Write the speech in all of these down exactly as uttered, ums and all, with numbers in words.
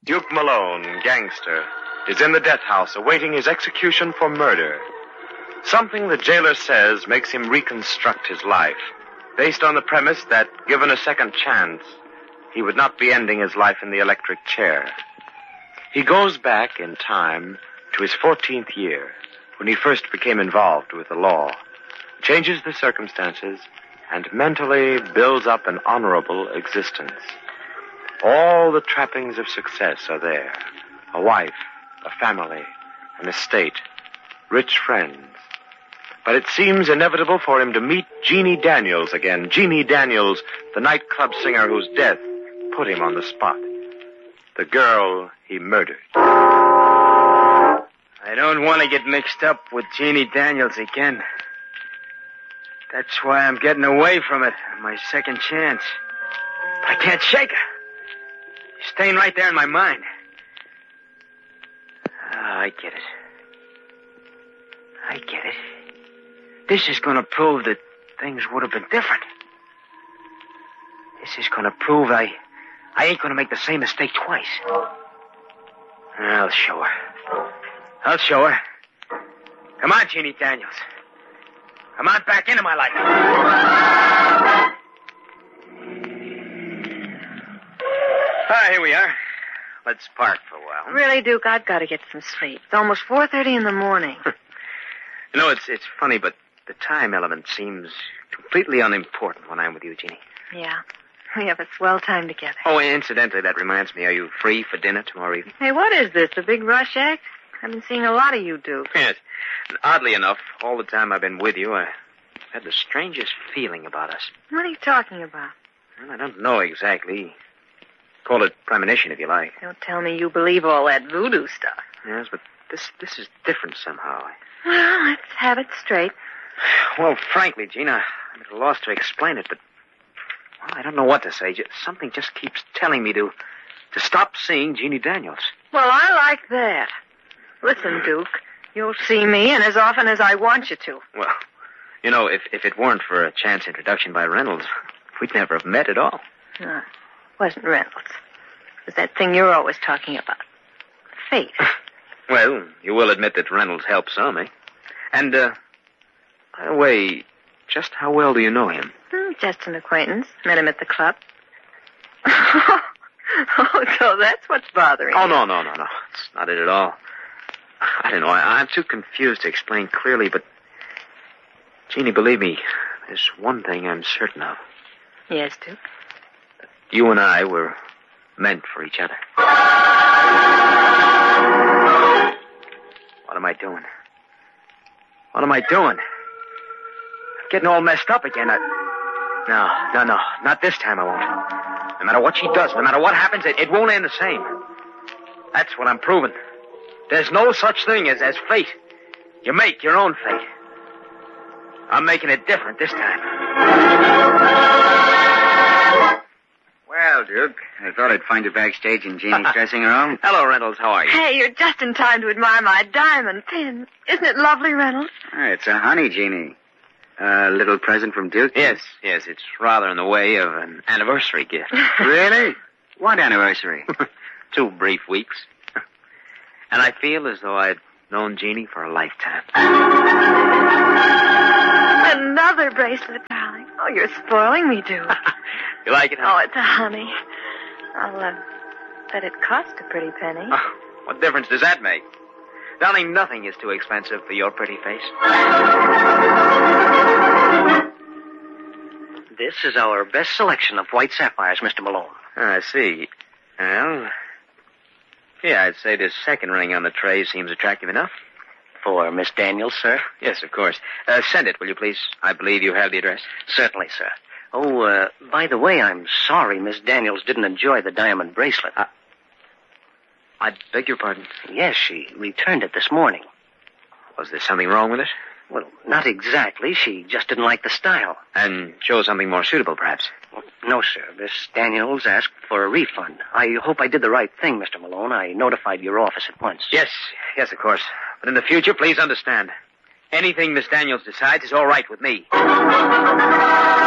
Duke Malone, gangster, is in the death house awaiting his execution for murder. Something the jailer says makes him reconstruct his life, based on the premise that, given a second chance, he would not be ending his life in the electric chair. He goes back in time to his fourteenth year, when he first became involved with the law, changes the circumstances, and mentally builds up an honorable existence. All the trappings of success are there. A wife, a family, an estate, rich friends. But it seems inevitable for him to meet Jeannie Daniels again. Jeannie Daniels, the nightclub singer whose death put him on the spot. The girl he murdered. I don't want to get mixed up with Jeannie Daniels again. That's why I'm getting away from it on my second chance. But I can't shake her. She's staying right there in my mind. Ah, I get it. I get it. This is going to prove that things would have been different. This is going to prove I, I ain't going to make the same mistake twice. I'll show her. I'll show her. Come on, Jeannie Daniels. Come on back into my life. Ah, here we are. Let's park for a while. Really, Duke, I've got to get some sleep. It's almost four thirty in the morning. You know, it's it's funny, but the time element seems completely unimportant when I'm with you, Jeannie. Yeah. We have a swell time together. Oh, incidentally, that reminds me. Are you free for dinner tomorrow evening? Hey, what is this, a big rush act? I've been seeing a lot of you, Duke. Yes. And oddly enough, all the time I've been with you, I've had the strangest feeling about us. What are you talking about? Well, I don't know exactly. Call it premonition, if you like. Don't tell me you believe all that voodoo stuff. Yes, but this this is different somehow. Well, let's have it straight. Well, frankly, Gina, I'm at a loss to explain it, but well, I don't know what to say. Just, something just keeps telling me to to stop seeing Jeannie Daniels. Well, I like that. Listen, Duke, you'll see me, and as often as I want you to. Well, you know, if if it weren't for a chance introduction by Reynolds, we'd never have met at all. No, it wasn't Reynolds. It was that thing you're always talking about. Fate. Well, you will admit that Reynolds helped some, eh? And, uh, by the way, just how well do you know him? Hmm, just an acquaintance. Met him at the club. Oh, so that's what's bothering Oh, you. no, no, no, no. It's not it at all. I don't know. I, I'm too confused to explain clearly, but, Jeannie, believe me, there's one thing I'm certain of. Yes, Duke? You and I were meant for each other. What am I doing? What am I doing? I'm getting all messed up again. I... No, no, no. Not this time I won't. No matter what she does, no matter what happens, it, it won't end the same. That's what I'm proving. There's no such thing as, as fate. You make your own fate. I'm making it different this time. Well, Duke, I thought I'd find you backstage in Jeannie's dressing room. Hello, Reynolds. How are you? Hey, you're just in time to admire my diamond pin. Isn't it lovely, Reynolds? Oh, it's a honey, Jeannie. A little present from Duke? Yes, yes. It's rather in the way of an anniversary gift. Really? What anniversary? Two brief weeks. And I feel as though I'd known Jeannie for a lifetime. Another bracelet, darling. Oh, you're spoiling me, Duke. You like it, huh? Oh, it's a honey. I'll uh, bet it cost a pretty penny. Oh, what difference does that make? Darling, nothing is too expensive for your pretty face. This is our best selection of white sapphires, Mister Malone. Ah, I see. Well, yeah, I'd say this second ring on the tray seems attractive enough. For Miss Daniels, sir? Yes, of course. Uh, send it, will you, please? I believe you have the address. Certainly, sir. Oh, uh, by the way, I'm sorry Miss Daniels didn't enjoy the diamond bracelet. Uh, I beg your pardon? Yes, she returned it this morning. Was there something wrong with it? Well, not exactly. She just didn't like the style. And chose something more suitable, perhaps? Well, no, sir. Miss Daniels asked for a refund. I hope I did the right thing, Mister Malone. I notified your office at once. Yes, yes, of course. But in the future, please understand. Anything Miss Daniels decides is all right with me.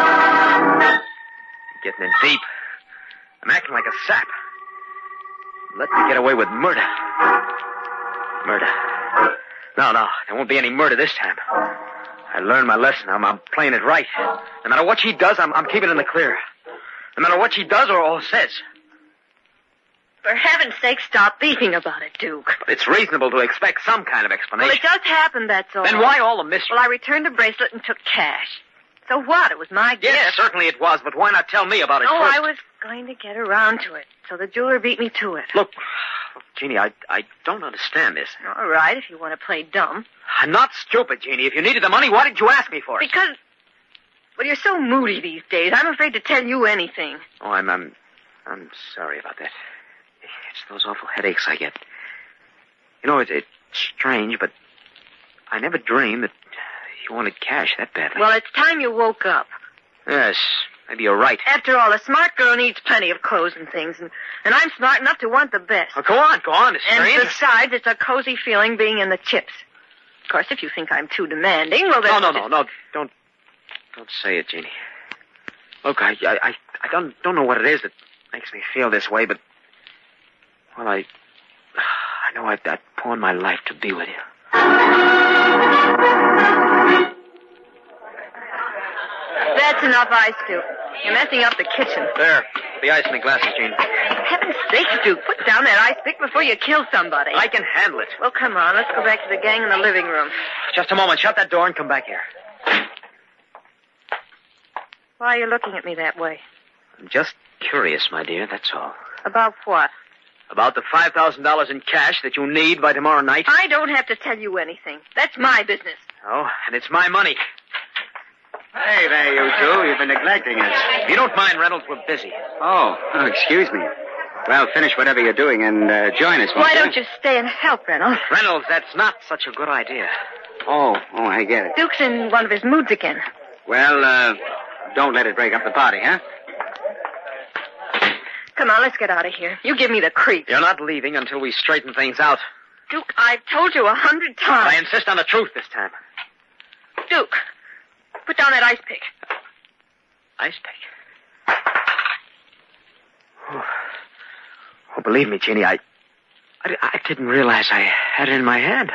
Getting in deep. I'm acting like a sap. let me get away with murder. Murder. No, no, there won't be any murder this time. I learned my lesson. I'm, I'm playing it right. No matter what she does, I'm, I'm keeping it in the clear. No matter what she does or, or says. For heaven's sake, stop beefing about it, Duke. But it's reasonable to expect some kind of explanation. Well, it does happen, that's all. Then why all the mystery? Well, I returned the bracelet and took cash. So what? It was my gift. Yes, certainly it was, but why not tell me about it Oh, first? I was going to get around to it. So the jeweler beat me to it. Look, Jeannie, I, I don't understand this. All right, if you want to play dumb. I'm not stupid, Jeannie. If you needed the money, why didn't you ask me for it? Because, well, you're so moody these days. I'm afraid to tell you anything. Oh, I'm, I'm, I'm sorry about that. It's those awful headaches I get. You know, it's, it's strange, but I never dreamed that you wanted cash that badly. Well, it's time you woke up. Yes, maybe you're right. After all, a smart girl needs plenty of clothes and things, and, and I'm smart enough to want the best. Oh, go on, go on. It's And strange. besides, it's a cozy feeling being in the chips. Of course, if you think I'm too demanding, well, then... No, no, no, no. Don't, don't say it, Jeannie. Look, I, I, I, I don't, don't know what it is that makes me feel this way, but... Well, I... I know I'd, I'd pawn my life to be with you. That's enough ice, Duke. You're messing up the kitchen. There. The ice in the glasses, Jeannie. For heaven's sake, Duke, put down that ice pick before you kill somebody. I can handle it. Well, come on. Let's go back to the gang in the living room. Just a moment. Shut that door and come back here. Why are you looking at me that way? I'm just curious, my dear, that's all. About what? About the five thousand dollars in cash that you need by tomorrow night. I don't have to tell you anything. That's my business. Oh, and it's my money. Hey there, you two. You've been neglecting us. If you don't mind, Reynolds, we're busy. Oh, oh excuse me. Well, finish whatever you're doing and uh, join us. won't Why don't you stay and help, Reynolds? Reynolds, that's not such a good idea. Oh, oh, I get it. Duke's in one of his moods again. Well, uh, don't let it break up the party, huh? Come on, let's get out of here. You give me the creeps. You're not leaving until we straighten things out. Duke, I've told you a hundred But times. I insist on the truth this time. Duke, put down that ice pick. Ice pick? Oh, oh believe me, Jeannie, I, I, I didn't realize I had it in my hand.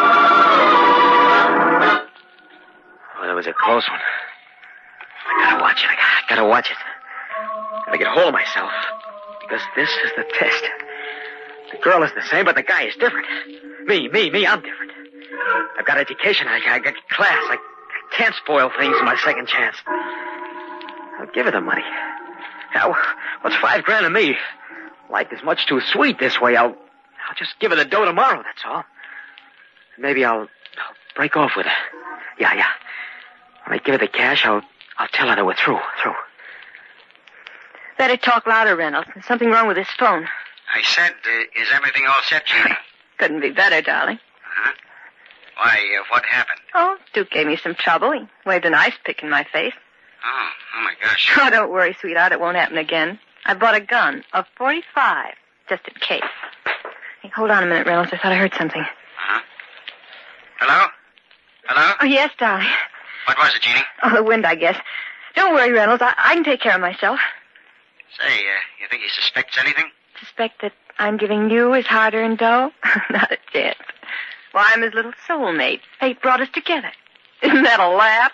Oh, that was a close one. I gotta watch it. I gotta, I gotta watch it. Gotta get hold of myself. Because this is the test. The girl is the same, but the guy is different. Me, me, me, I'm different. I've got education. I, I got class. I, I can't spoil things in my second chance. I'll give her the money. Now, what's five grand to me? Life is much too sweet this way. I'll, I'll just give her the dough tomorrow, that's all. Maybe I'll, I'll break off with her. Yeah, yeah. When I give her the cash, I'll, I'll tell her that we're through, through. Better talk louder, Reynolds. There's something wrong with this phone. I said, uh, is everything all set, Jeannie? Couldn't be better, darling. Huh? Why, uh, what happened? Oh, Duke gave me some trouble. He waved an ice pick in my face. Oh, oh my gosh. Oh, don't worry, sweetheart. It won't happen again. I bought a gun, a forty-five, just in case. Hey, hold on a minute, Reynolds. I thought I heard something. Uh-huh. Hello? Hello? Oh, yes, darling. What was it, Jeannie? Oh, the wind, I guess. Don't worry, Reynolds. I, I can take care of myself. Say, uh, you think he suspects anything? Suspect that I'm giving you his hard-earned dough? Not a chance. Why, I'm his little soulmate. Fate brought us together. Isn't that a laugh?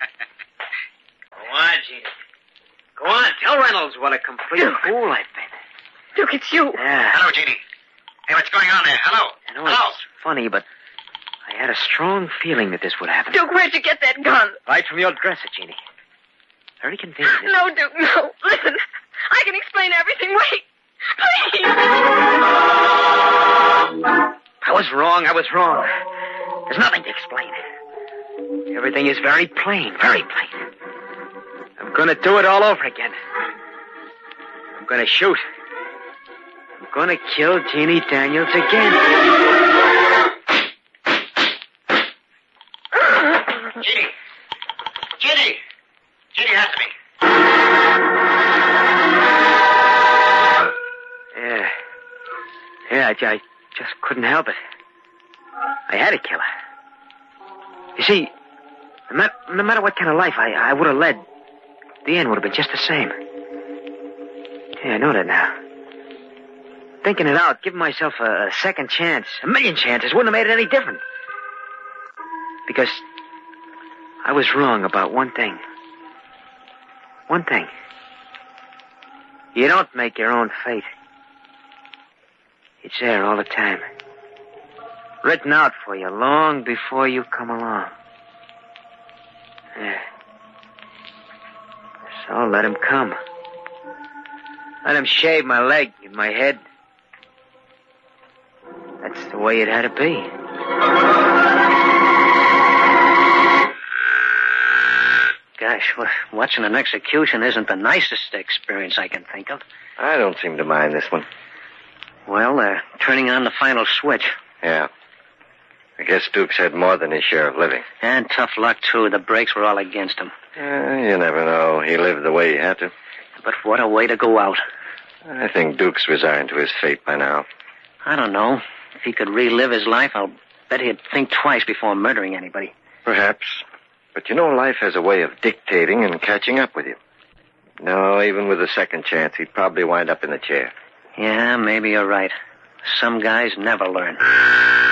Go on, Jeannie. Go on. Tell Reynolds what a complete Duke. fool I've been. Duke, it's you. Yeah. Hello, Jeannie. Hey, what's going on there? Hello? I know Hello? it's funny, but I had a strong feeling that this would happen. Duke, where'd you get that gun? Right from your dresser, Jeannie. Very convenient. No, Duke, no. Listen, I can explain everything. Wait. Please. I was wrong. I was wrong. There's nothing to explain. Everything is very plain, very plain. I'm going to do it all over again. I'm going to shoot. I'm going to kill Jeannie Daniels again. Jeannie! Jeannie! Jeannie has to be. Yeah. Yeah, I, I just couldn't help it. I had to kill her. You see, no matter, no matter what kind of life I, I would have led, the end would have been just the same. Yeah, I know that now. thinking it out, giving myself a, a second chance, a million chances, wouldn't have made it any different. Because I was wrong about one thing. One thing. You don't make your own fate. It's there all the time. Written out for you long before you come along. Yeah. So let him come. Let him shave my leg and my head. That's the way it had to be. Gosh, watching an execution isn't the nicest experience I can think of. I don't seem to mind this one. Well, they're turning on the final switch. Yeah. I guess Duke's had more than his share of living. And tough luck, too. The brakes were all against him. Uh, you never know. He lived the way he had to. But what a way to go out. I think Duke's resigned to his fate by now. I don't know. If he could relive his life, I'll bet he'd think twice before murdering anybody. Perhaps. But you know, life has a way of dictating and catching up with you. No, even with a second chance, he'd probably wind up in the chair. Yeah, maybe you're right. Some guys never learn.